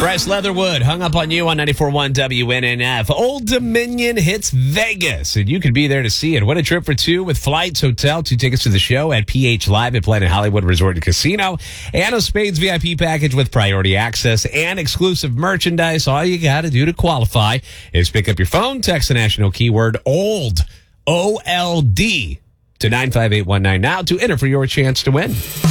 Bryce Leatherwood hung up on you on 94.1 WNNF. Old Dominion hits Vegas, and you could be there to see it. Win a trip for two with flights, hotel, 2 tickets to the show at PH Live at Planet Hollywood Resort and Casino, and a Spades VIP package with priority access and exclusive merchandise. All you got to do to qualify is pick up your phone, text the national keyword OLD, O-L-D, to 95819 now to enter for your chance to win.